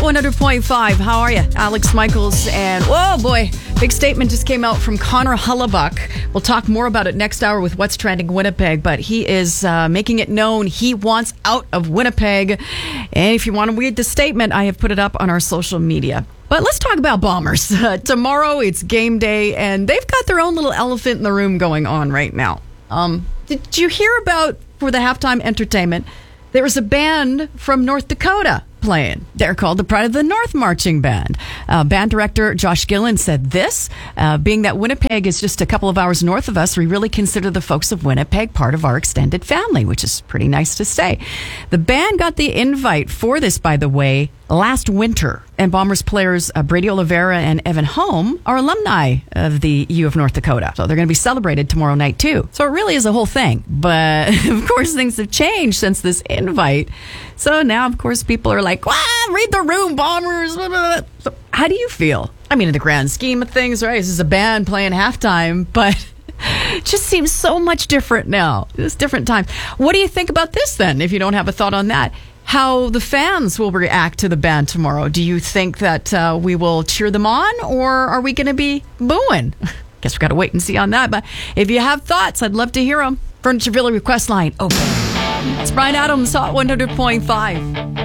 100.5. How are you? Alex Michaels. And, oh boy, big statement just came out from Connor Hellebuyck. We'll talk more about it next hour with What's Trending Winnipeg, but he is making it known he wants out of Winnipeg. And if you want to read the statement, I have put it up on our social media. But let's talk about Bombers. Tomorrow, it's game day, and they've got their own little elephant in the room going on right now. Did you hear about, for the halftime entertainment, there was a band from North Dakota playing. They're called the Pride of the North Marching Band. Band director Josh Gillen said this, being that Winnipeg is just a couple of hours north of us, we really consider the folks of Winnipeg part of our extended family, which is pretty nice to say. The band got the invite for this, by the way, last winter. And Bombers players Brady Oliveira and Evan Holm are alumni of the U of North Dakota. So they're going to be celebrated tomorrow night, too. So it really is a whole thing. But, of course, things have changed since this invite. So now, of course, people are like, read the room, Bombers. So how do you feel? I mean, in the grand scheme of things, right? This is a band playing halftime, but it just seems so much different now. It's different times. What do you think about this, then, if you don't have a thought on that? How the fans will react to the band tomorrow. Do you think that we will cheer them on, or are we going to be booing? Guess we've got to wait and see on that. But if you have thoughts, I'd love to hear them. Furniture Villa request line open. It's Brian Adams, Hot 100.5.